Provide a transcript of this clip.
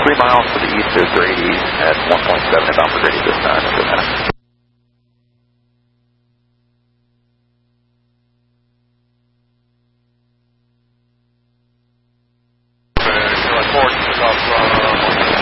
3 miles to the east of Grady at 1.7 at Alpha Grady this time.